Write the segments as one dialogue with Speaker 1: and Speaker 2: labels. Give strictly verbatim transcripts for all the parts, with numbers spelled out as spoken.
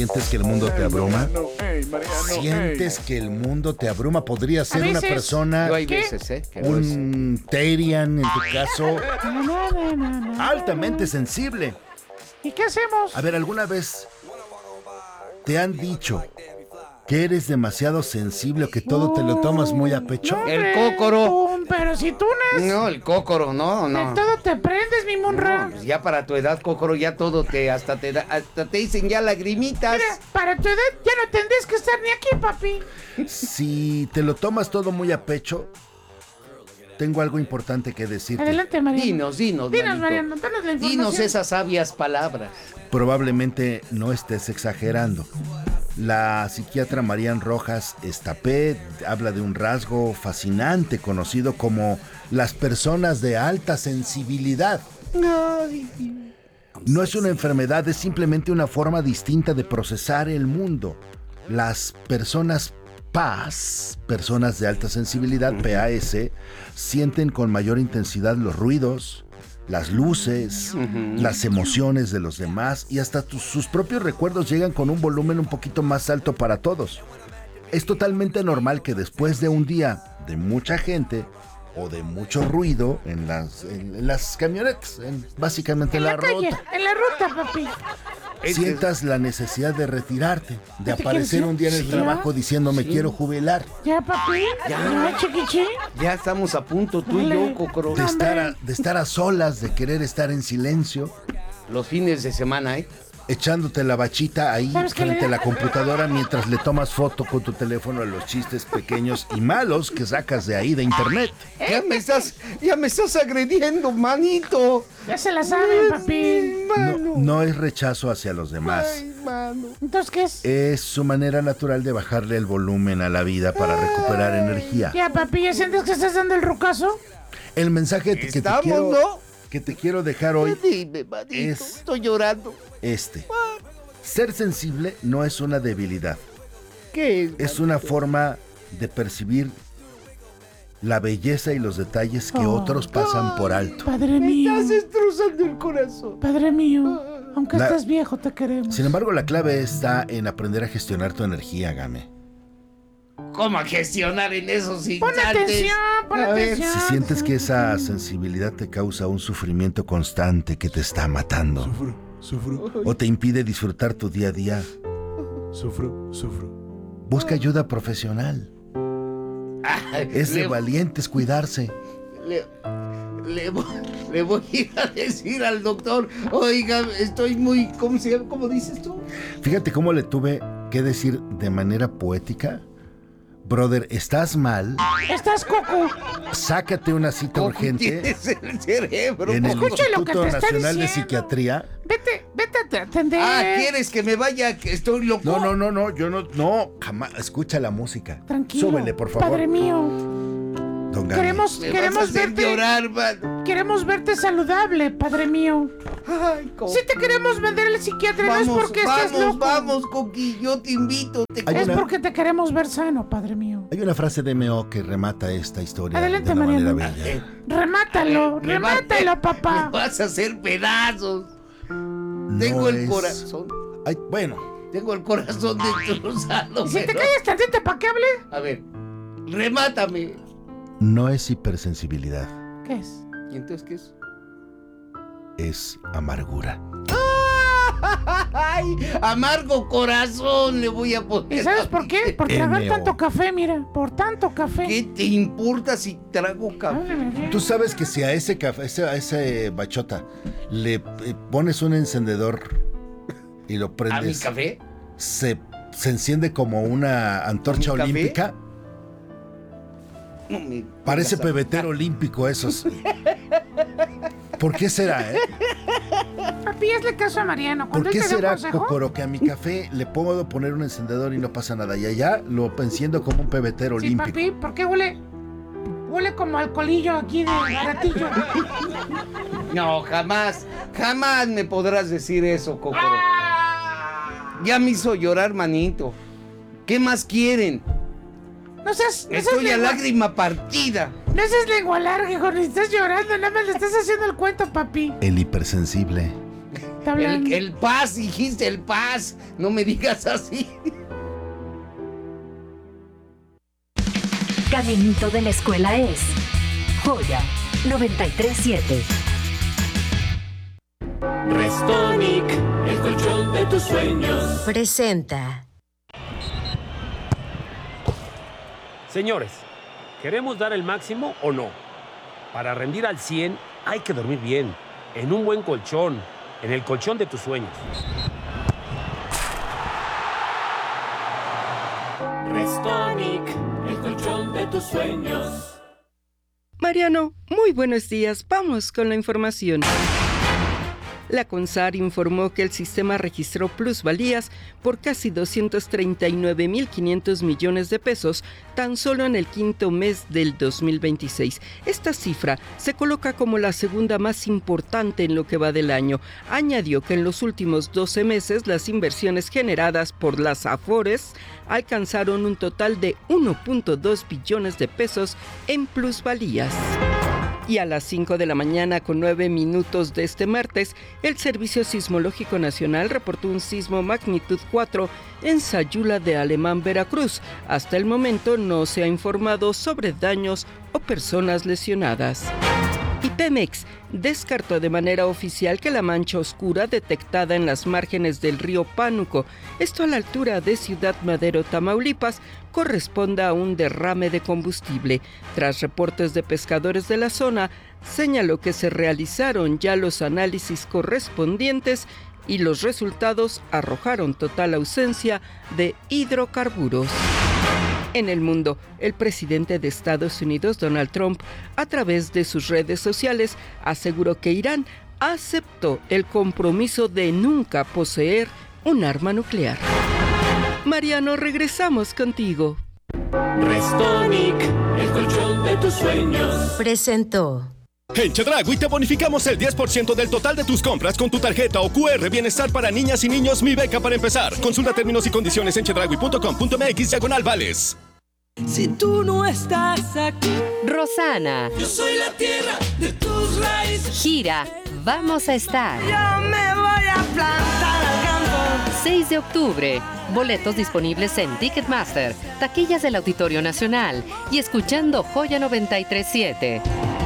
Speaker 1: ¿Sientes que el mundo te abruma?
Speaker 2: Mariano, hey, Mariano,
Speaker 1: ¿Sientes
Speaker 2: hey.
Speaker 1: que el mundo te abruma? Podría ser
Speaker 3: veces,
Speaker 1: una persona,
Speaker 4: Yo hay veces, ¿eh? Que
Speaker 1: un Terian en tu caso,
Speaker 3: Na, na, na, na,
Speaker 1: altamente sensible.
Speaker 3: ¿Y qué hacemos?
Speaker 1: A ver, ¿alguna vez te han dicho que eres demasiado sensible o que todo te lo tomas muy a pecho?
Speaker 3: No,
Speaker 4: El
Speaker 3: hombre,
Speaker 4: cócoro.
Speaker 3: tú, pero si tú no,
Speaker 4: No, el cócoro, no,
Speaker 3: de
Speaker 4: no.
Speaker 3: todo te prendes, mi monra.
Speaker 4: No, pues ya para tu edad, cócoro, ya todo te, hasta te da, hasta te dicen ya lagrimitas.
Speaker 3: Mira, para tu edad ya no tendrías que estar ni aquí, papi.
Speaker 1: Si te lo tomas todo muy a pecho, tengo algo importante que decirte.
Speaker 3: Adelante, Mariano.
Speaker 4: Dinos, dinos,
Speaker 3: Dinos,
Speaker 4: manito.
Speaker 3: Mariano, danos la información.
Speaker 4: Dinos esas sabias palabras.
Speaker 1: Probablemente no estés exagerando. La psiquiatra Marian Rojas Estapé habla de un rasgo fascinante conocido como las personas de alta sensibilidad. No es una enfermedad, es simplemente una forma distinta de procesar el mundo. Las personas P A S, personas de alta sensibilidad, P A S, sienten con mayor intensidad los ruidos, las luces, uh-huh. las emociones de los demás y hasta tus, sus propios recuerdos llegan con un volumen un poquito más alto para todos. Es totalmente normal que después de un día de mucha gente o de mucho ruido en las, en, en las camionetas, en, básicamente en,
Speaker 3: en la,
Speaker 1: la
Speaker 3: calle,
Speaker 1: ruta,
Speaker 3: en la ruta, papi.
Speaker 1: sientas la necesidad de retirarte, de aparecer un día en el
Speaker 3: ¿Sí?
Speaker 1: trabajo diciendo me
Speaker 4: Sí.
Speaker 1: quiero jubilar.
Speaker 3: Ya, papi. Ya, chiquichi.
Speaker 4: Ya estamos a punto, tú y yo, cócoro.
Speaker 1: De estar, a, de estar a solas, de querer estar en silencio,
Speaker 4: Los fines de semana, ¿eh?
Speaker 1: echándote la bachita ahí
Speaker 3: ¿Sabes qué
Speaker 1: frente
Speaker 3: le-
Speaker 1: a la computadora mientras le tomas foto con tu teléfono a los chistes pequeños y malos que sacas de ahí de internet.
Speaker 4: Ya me estás, ya me estás agrediendo, manito.
Speaker 3: Ya se la saben, papi.
Speaker 4: Ay,
Speaker 1: No,
Speaker 4: mano.
Speaker 1: no es rechazo hacia los demás.
Speaker 4: Ay, mano.
Speaker 3: Entonces, ¿qué es?
Speaker 1: Es su manera natural de bajarle el volumen a la vida para recuperar energía.
Speaker 3: Ya, papi, ¿ya sientes que estás dando el rucazo?
Speaker 1: El mensaje que te
Speaker 4: Estamos,
Speaker 1: quiero,
Speaker 4: ¿no?
Speaker 1: que te quiero dejar hoy
Speaker 4: Dime, manito,
Speaker 1: es-
Speaker 4: estoy llorando.
Speaker 1: este. Ser sensible no es una debilidad,
Speaker 4: ¿Qué es?
Speaker 1: es una forma de percibir la belleza y los detalles que
Speaker 3: Oh.
Speaker 1: otros pasan por alto.
Speaker 3: Padre
Speaker 4: Me
Speaker 3: mío.
Speaker 4: estás destrozando el corazón.
Speaker 3: Padre mío. Aunque
Speaker 1: La-
Speaker 3: estés viejo, te queremos.
Speaker 1: Sin embargo, la clave está en aprender a gestionar tu energía, Game.
Speaker 4: ¿Cómo a gestionar en esos
Speaker 3: Pon
Speaker 4: instantes?
Speaker 3: atención, pon
Speaker 4: A ver,
Speaker 3: atención.
Speaker 1: Si sientes que esa sensibilidad te causa un sufrimiento constante que te está matando
Speaker 2: Sufro, sufro,
Speaker 1: o te impide disfrutar tu día a día,
Speaker 2: sufro, sufro.
Speaker 1: busca ayuda profesional.
Speaker 4: Ay,
Speaker 1: Es de
Speaker 4: le,
Speaker 1: valientes cuidarse.
Speaker 4: le, le voy, le voy a ir a decir al doctor, oiga, estoy muy, ¿cómo se llama? ¿Cómo dices tú?
Speaker 1: Fíjate cómo le tuve que decir de manera poética. Brother, estás mal,
Speaker 3: Estás coco.
Speaker 1: sácate una cita
Speaker 4: ¿Cómo
Speaker 1: urgente
Speaker 4: tienes el cerebro?
Speaker 1: en el
Speaker 3: Escucha lo que
Speaker 1: Instituto
Speaker 3: te está
Speaker 1: Nacional de
Speaker 3: diciendo.
Speaker 1: Psiquiatría.
Speaker 3: Vete, vete a atender.
Speaker 4: Ah, ¿quieres que me vaya? Que estoy loco.
Speaker 1: No, no, no, no, yo no, no, jamás. Escucha la música.
Speaker 3: Tranquilo.
Speaker 1: Súbele, por favor.
Speaker 3: Padre mío.
Speaker 1: Don Gaby.
Speaker 3: Queremos,
Speaker 4: Me vas a
Speaker 3: queremos
Speaker 4: hacer
Speaker 3: verte.
Speaker 4: llorar, mano.
Speaker 3: Queremos verte saludable, padre mío.
Speaker 4: Ay, co-
Speaker 3: Si te queremos vender al psiquiatra, no
Speaker 4: Vamos,
Speaker 3: es porque estés
Speaker 4: vamos,
Speaker 3: loco.
Speaker 4: vamos, Coqui, yo te invito. Te...
Speaker 1: Hay
Speaker 3: Es
Speaker 1: una-
Speaker 3: porque te queremos ver sano, padre mío.
Speaker 1: Hay una frase de M O que remata esta historia
Speaker 3: Adelante,
Speaker 1: de una
Speaker 3: Mariano.
Speaker 1: manera bella.
Speaker 3: Remátalo,
Speaker 4: Me va-
Speaker 3: remátalo,
Speaker 4: Me
Speaker 3: papá.
Speaker 4: vas a hacer pedazos.
Speaker 1: No
Speaker 4: Tengo el
Speaker 1: es-
Speaker 4: corazón.
Speaker 1: Ay, bueno,
Speaker 4: Tengo el corazón destrozado.
Speaker 3: Y si te
Speaker 4: pero-
Speaker 3: callas tantito, ¿para qué hable?
Speaker 4: A ver, remátame.
Speaker 1: no es hipersensibilidad,
Speaker 3: ¿Qué es?
Speaker 4: ¿Y entonces qué es?
Speaker 1: es amargura.
Speaker 4: ¡Ay! Amargo corazón le voy a poner.
Speaker 3: ¿Y sabes por qué? Por tragar
Speaker 1: M O.
Speaker 3: tanto café, mira. Por tanto café.
Speaker 4: ¿Qué te importa si trago café?
Speaker 3: Háblame bien.
Speaker 1: Tú sabes que si a ese café, ese- a ese bachota, le eh, pones un encendedor y lo
Speaker 4: ¿A mi
Speaker 1: prendes,
Speaker 4: café?
Speaker 1: se, se enciende como una antorcha
Speaker 4: ¿A mi café?
Speaker 1: olímpica.
Speaker 4: No me
Speaker 1: Parece
Speaker 4: pongas a-
Speaker 1: pebetero olímpico esos. ¿Por qué será, eh?
Speaker 3: Papi, hazle caso a Mariano.
Speaker 1: ¿Por
Speaker 3: Cuando
Speaker 1: qué
Speaker 3: él te dé un
Speaker 1: será,
Speaker 3: consejo,
Speaker 1: Cocoro, que a mi café le puedo poner un encendedor y no pasa nada? Y allá lo enciendo como un pebetero
Speaker 3: Sí,
Speaker 1: olímpico.
Speaker 3: papi, ¿por qué huele? Huele como alcoholillo aquí de gatillo.
Speaker 4: No, jamás, jamás me podrás decir eso, Cocoro. Ya me hizo llorar, manito. ¿Qué más quieren?
Speaker 3: No seas, no seas
Speaker 4: Estoy a
Speaker 3: lengua,
Speaker 4: lágrima partida.
Speaker 3: no seas lengua larga, hijo. Ni estás llorando, nada más le estás haciendo el cuento, papi.
Speaker 1: El hipersensible
Speaker 3: Está
Speaker 4: El,
Speaker 3: hablando.
Speaker 4: el Paz, dijiste, el Paz. No me digas así.
Speaker 5: Caminito de la escuela es Joya noventa y tres siete.
Speaker 6: Restonic, el colchón de tus sueños.
Speaker 5: Presenta.
Speaker 7: Señores, ¿queremos dar el máximo o no? Para rendir al cien hay que dormir bien, en un buen colchón, en el colchón de tus sueños.
Speaker 6: Restonic, el colchón de tus sueños.
Speaker 8: Mariano, muy buenos días. Vamos con la información. La CONSAR informó que el sistema registró plusvalías por casi doscientos treinta y nueve mil quinientos millones de pesos tan solo en el quinto mes del dos mil veintiséis. Esta cifra se coloca como la segunda más importante en lo que va del año. Añadió que en los últimos doce meses las inversiones generadas por las AFORES alcanzaron un total de uno punto dos billones de pesos en plusvalías. Y a las cinco de la mañana con nueve minutos de este martes, el Servicio Sismológico Nacional reportó un sismo magnitud cuatro en Sayula de Alemán, Veracruz. Hasta el momento no se ha informado sobre daños o personas lesionadas. Y Pemex descartó de manera oficial que la mancha oscura detectada en las márgenes del río Pánuco, esto a la altura de Ciudad Madero, Tamaulipas, corresponda a un derrame de combustible. Tras reportes de pescadores de la zona, señaló que se realizaron ya los análisis correspondientes y los resultados arrojaron total ausencia de hidrocarburos. En el mundo, el presidente de Estados Unidos, Donald Trump, a través de sus redes sociales, aseguró que Irán aceptó el compromiso de nunca poseer un arma nuclear. Mariano, regresamos contigo.
Speaker 6: Restonic, el colchón de tus sueños.
Speaker 5: Presentó.
Speaker 9: En Chedraui te bonificamos el diez por ciento del total de tus compras con tu tarjeta o Q R Bienestar para niñas y niños Mi Beca para empezar. Consulta términos y condiciones en chedraui punto com punto m x diagonal vales.
Speaker 10: Si tú no estás aquí,
Speaker 11: Rosana.
Speaker 6: Yo soy la tierra de tus raíces.
Speaker 11: Gira, vamos a estar.
Speaker 10: yo me voy a plantar al campo.
Speaker 11: seis de octubre. Boletos disponibles en Ticketmaster, taquillas del Auditorio Nacional y escuchando Joya noventa y tres siete.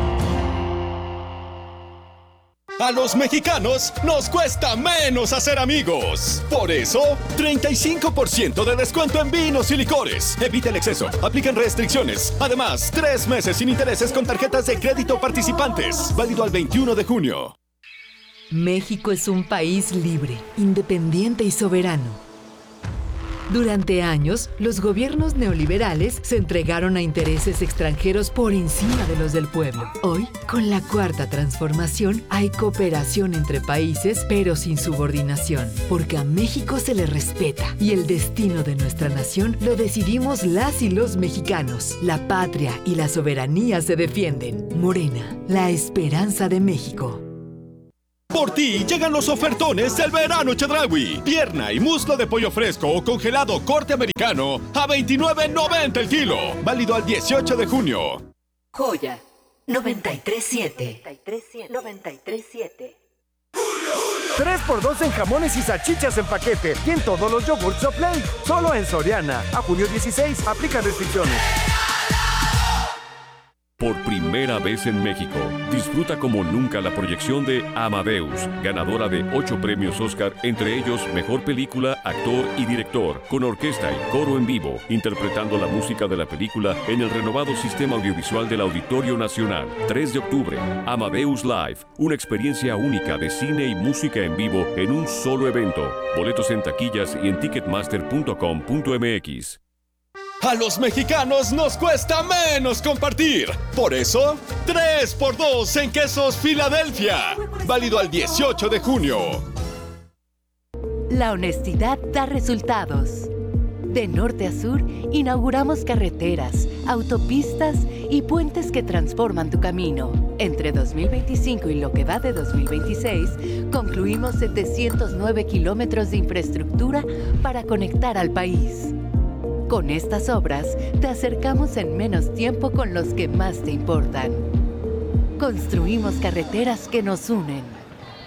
Speaker 9: A los mexicanos nos cuesta menos hacer amigos. Por eso, treinta y cinco por ciento de descuento en vinos y licores. Evita el exceso. Aplican restricciones. Además, tres meses sin intereses con tarjetas de crédito participantes. Válido al veintiuno de junio.
Speaker 12: México es un país libre, independiente y soberano. Durante años, los gobiernos neoliberales se entregaron a intereses extranjeros por encima de los del pueblo. Hoy, con la cuarta transformación, hay cooperación entre países, pero sin subordinación, porque a México se le respeta y el destino de nuestra nación lo decidimos las y los mexicanos. La patria y la soberanía se defienden. Morena, la esperanza de México.
Speaker 9: Por ti llegan los ofertones del verano Chedraui. Pierna y muslo de pollo fresco o congelado corte americano a veintinueve noventa el kilo. Válido al dieciocho de junio.
Speaker 5: Joya noventa y tres siete. noventa y tres siete.
Speaker 13: tres por dos en jamones y salchichas en paquete y en todos los yogurts Soplay. Solo en Soriana. A junio dieciséis. Aplica restricciones.
Speaker 14: Por primera vez en México, disfruta como nunca la proyección de Amadeus, ganadora de ocho premios Oscar, entre ellos Mejor Película, Actor y Director, con orquesta y coro en vivo, interpretando la música de la película en el renovado sistema audiovisual del Auditorio Nacional. tres de octubre, Amadeus Live, una experiencia única de cine y música en vivo en un solo evento. Boletos en taquillas y en ticketmaster punto com punto m x.
Speaker 9: A los mexicanos nos cuesta menos compartir. Por eso, tres por dos en quesos Filadelfia. Válido al dieciocho de junio.
Speaker 15: La honestidad da resultados. De norte a sur, inauguramos carreteras, autopistas y puentes que transforman tu camino. Entre dos mil veinticinco y lo que va de dos mil veintiséis, concluimos setecientos nueve kilómetros de infraestructura para conectar al país. Con estas obras, te acercamos en menos tiempo con los que más te importan. Construimos carreteras que nos unen.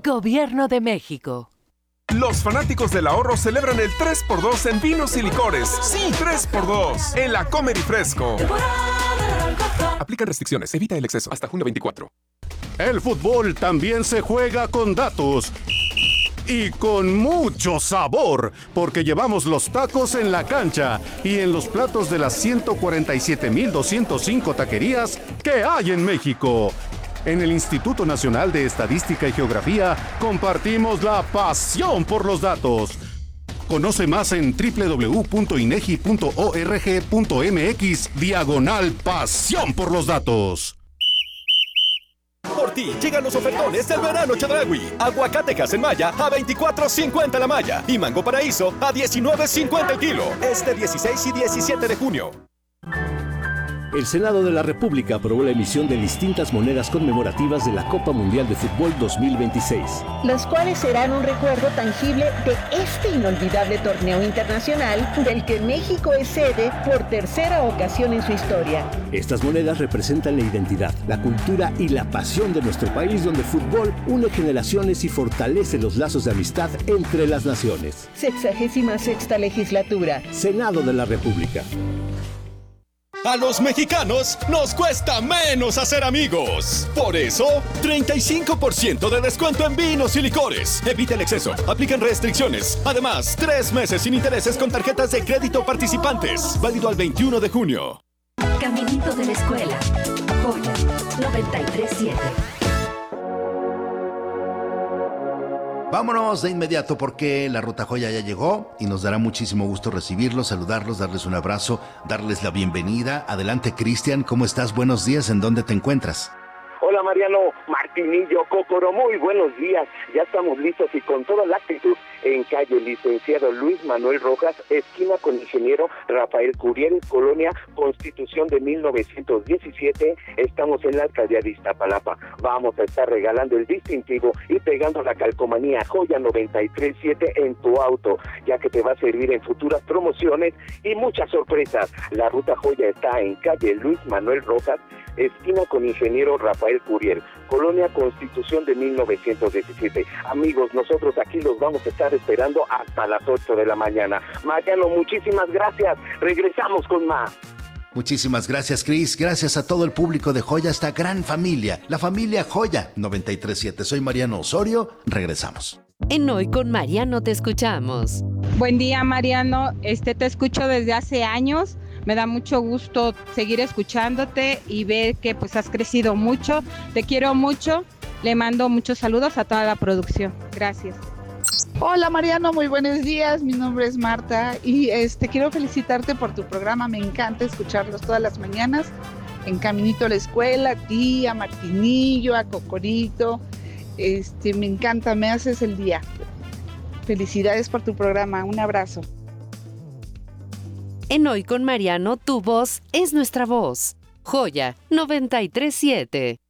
Speaker 15: Gobierno de México.
Speaker 16: Los fanáticos del ahorro celebran el tres por dos en vinos y licores. Sí, tres por dos en la Comer y Fresco. Aplican restricciones, evita el exceso. Hasta junio veinticuatro.
Speaker 17: El fútbol también se juega con datos. Y con mucho sabor, porque llevamos los tacos en la cancha y en los platos de las ciento cuarenta y siete mil doscientos cinco taquerías que hay en México. En el Instituto Nacional de Estadística y Geografía compartimos la pasión por los datos. Conoce más en doble u doble u doble u punto inegi punto org punto mx diagonal pasión por los datos.
Speaker 9: Por ti llegan los ofertones del verano Chedraui. Aguacatejas en malla a veinticuatro cincuenta la malla y mango paraíso a diecinueve cincuenta el kilo. Este dieciséis y diecisiete de junio.
Speaker 18: El Senado de la República aprobó la emisión de distintas monedas conmemorativas de la Copa Mundial de Fútbol dos mil veintiséis.
Speaker 19: Las cuales serán un recuerdo tangible de este inolvidable torneo internacional del que México es sede por tercera ocasión en su historia.
Speaker 18: Estas monedas representan la identidad, la cultura y la pasión de nuestro país, donde el fútbol une generaciones y fortalece los lazos de amistad entre las naciones.
Speaker 19: Sexagésima sexta legislatura.
Speaker 18: Senado de la República.
Speaker 9: A los mexicanos nos cuesta menos hacer amigos. Por eso, treinta y cinco por ciento de descuento en vinos y licores. Evita el exceso. Aplican restricciones. Además, tres meses sin intereses con tarjetas de crédito participantes. Válido al veintiuno de junio.
Speaker 5: Caminito de la escuela. Joya noventa y tres punto siete.
Speaker 1: Vámonos de inmediato porque la Ruta Joya ya llegó y nos dará muchísimo gusto recibirlos, saludarlos, darles un abrazo, darles la bienvenida. Adelante, Cristian, ¿cómo estás? Buenos días, ¿en dónde te encuentras?
Speaker 20: Hola Mariano, Martinillo, Cócoro, muy buenos días. Ya estamos listos y con toda la actitud en calle Licenciado Luis Manuel Rojas, esquina con Ingeniero Rafael Curiel, Colonia Constitución de mil novecientos diecisiete. Estamos en la alcaldía de Iztapalapa. Vamos a estar regalando el distintivo y pegando la calcomanía Joya noventa y tres punto siete en tu auto, ya que te va a servir en futuras promociones y muchas sorpresas. La Ruta Joya está en calle Luis Manuel Rojas, esquina con Ingeniero Rafael Curiel, Colonia Constitución de mil novecientos diecisiete. Amigos, nosotros aquí los vamos a estar esperando hasta las ocho de la mañana. Mariano, muchísimas gracias. Regresamos con más.
Speaker 1: Muchísimas gracias, Cris. Gracias a todo el público de Joya, esta gran familia, la familia Joya noventa y tres punto siete. Soy Mariano Osorio. Regresamos.
Speaker 11: En Hoy con Mariano te escuchamos.
Speaker 21: Buen día, Mariano. Este te escucho desde hace años. Me da mucho gusto seguir escuchándote y ver que pues has crecido mucho. Te quiero mucho. Le mando muchos saludos a toda la producción. Gracias.
Speaker 22: Hola Mariano, muy buenos días. Mi nombre es Marta y este quiero felicitarte por tu programa. Me encanta escucharlos todas las mañanas en Caminito a la Escuela, a ti, a Martinillo, a Cocorito. Este, me encanta, me haces el día. Felicidades por tu programa. Un abrazo.
Speaker 11: En Hoy con Mariano, tu voz es nuestra voz. Joya noventa y tres punto siete.